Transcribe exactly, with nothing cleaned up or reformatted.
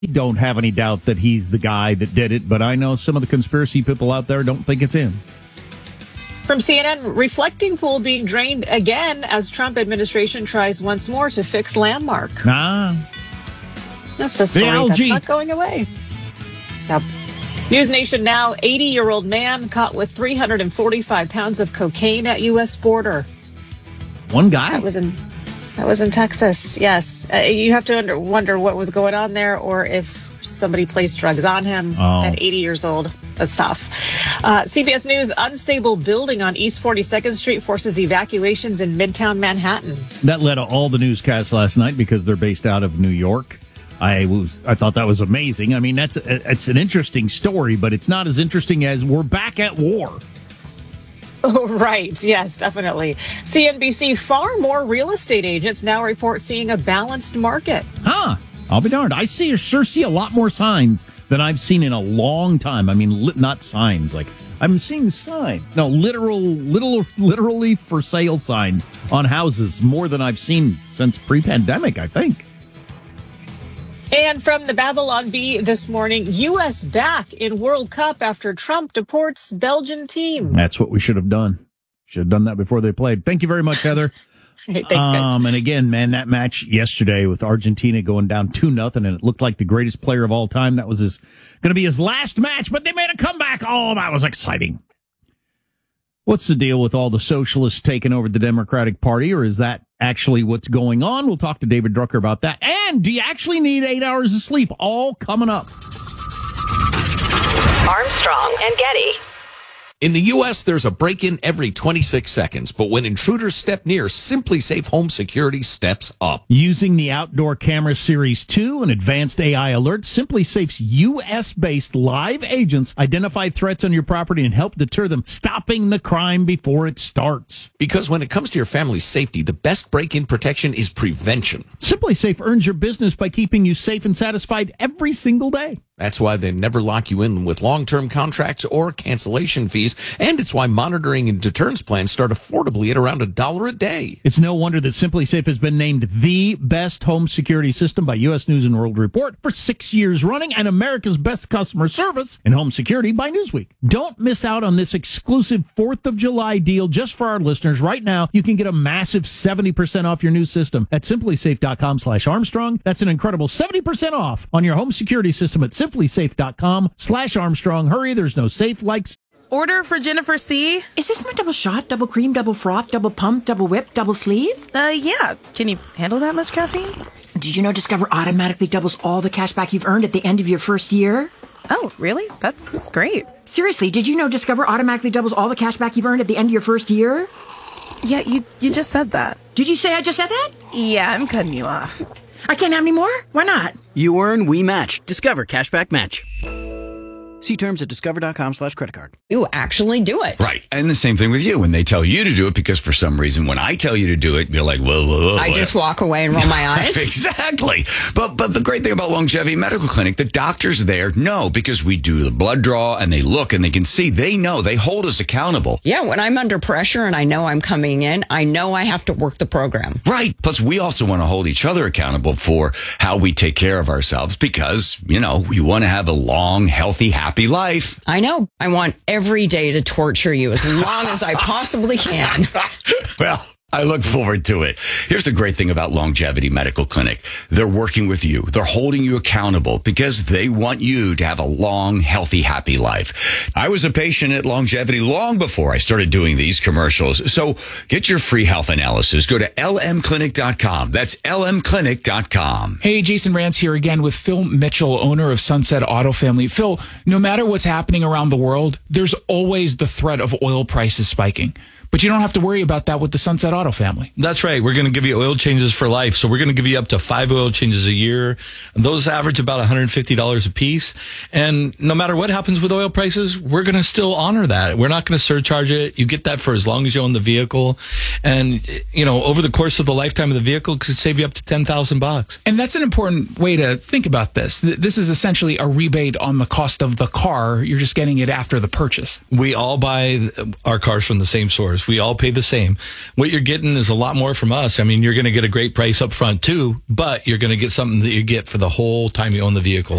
don't have any doubt that he's the guy that did it, but I know some of the conspiracy people out there don't think it's him. From C N N, reflecting pool being drained again as Trump administration tries once more to fix Landmark. Ah. That's a story that's not going away. Yep. News Nation now, eighty-year-old man caught with three hundred forty-five pounds of cocaine at U S border. One guy? That was in, that was in Texas, yes. Uh, you have to under, wonder what was going on there or if somebody placed drugs on him oh. at eighty years old. That's tough. Uh, C B S News, unstable building on East forty-second Street forces evacuations in Midtown Manhattan. That led to all the newscasts last night because they're based out of New York. I was, I thought that was amazing. I mean, that's a, it's an interesting story, but it's not as interesting as we're back at war. Oh, right. Yes, definitely. C N B C, far more real estate agents now report seeing a balanced market. Huh. I'll be darned. I see, sure see a lot more signs than I've seen in a long time. I mean, li- not signs. Like, I'm seeing signs. No, literal, literal, literally for sale signs on houses more than I've seen since pre-pandemic, I think. And from the Babylon Bee this morning, U S back in World Cup after Trump deports Belgian team. That's what we should have done. Should have done that before they played. Thank you very much, Heather. Hey, thanks, guys. Um, and again, man, that match yesterday with Argentina going down two nothing, and it looked like the greatest player of all time. That was his going to be his last match, but they made a comeback. Oh, that was exciting. What's the deal with all the socialists taking over the Democratic Party, or is that actually what's going on? We'll talk to David Drucker about that. And do you actually need eight hours of sleep? All coming up. Armstrong and Getty. In the U S, there's a break-in every twenty-six seconds, but when intruders step near, SimpliSafe Home Security steps up. Using the Outdoor Camera Series two and advanced A I alerts, SimpliSafe's U S-based live agents identify threats on your property and help deter them, stopping the crime before it starts. Because when it comes to your family's safety, the best break-in protection is prevention. SimpliSafe earns your business by keeping you safe and satisfied every single day. That's why they never lock you in with long-term contracts or cancellation fees. And it's why monitoring and deterrence plans start affordably at around a dollar a day. It's no wonder that SimpliSafe has been named the best home security system by U S News and World Report for six years running and America's best customer service in home security by Newsweek. Don't miss out on this exclusive fourth of July deal just for our listeners. Right now, you can get a massive seventy percent off your new system at simplisafe.com slash Armstrong. That's an incredible seventy percent off on your home security system at simplisafe.com slash Armstrong. Hurry, there's no safe like... Order for Jennifer C. Is this my double shot, double cream, double froth, double pump, double whip, double sleeve? Uh, yeah. Can you handle that much caffeine? Did you know Discover automatically doubles all the cash back you've earned at the end of your first year? Oh, really? That's great. Seriously, did you know Discover automatically doubles all the cash back you've earned at the end of your first year? Yeah, you, you just said that. Did you say I just said that? Yeah, I'm cutting you off. I can't have any more? Why not? You earn, we match. Discover Cashback Match. See terms at discover.com slash credit card. You actually do it. Right. And the same thing with you when they tell you to do it, because for some reason, when I tell you to do it, you're like, whoa, whoa, whoa. I just walk away and roll my eyes. Exactly. But but the great thing about Longevity Medical Clinic, the doctors there know, because we do the blood draw and they look and they can see, they know, they hold us accountable. Yeah, when I'm under pressure and I know I'm coming in, I know I have to work the program. Right. Plus, we also want to hold each other accountable for how we take care of ourselves because, you know, we want to have a long, healthy, happy life. I know. I want every day to torture you as long as I possibly can. Well, I look forward to it. Here's the great thing about Longevity Medical Clinic. They're working with you. They're holding you accountable because they want you to have a long, healthy, happy life. I was a patient at Longevity long before I started doing these commercials. So get your free health analysis. Go to L M clinic dot com. That's L M clinic dot com. Hey, Jason Rance here again with Phil Mitchell, owner of Sunset Auto Family. Phil, no matter what's happening around the world, there's always the threat of oil prices spiking. But you don't have to worry about that with the Sunset Auto Family. That's right. We're going to give you oil changes for life. So we're going to give you up to five oil changes a year. Those average about one hundred fifty dollars a piece. And no matter what happens with oil prices, we're going to still honor that. We're not going to surcharge it. You get that for as long as you own the vehicle. And, you know, over the course of the lifetime of the vehicle, it could save you up to ten thousand bucks. And that's an important way to think about this. This is essentially a rebate on the cost of the car. You're just getting it after the purchase. We all buy our cars from the same source. cars. We all pay the same. What you're getting is a lot more from us. I mean, you're going to get a great price up front too, but you're going to get something that you get for the whole time you own the vehicle.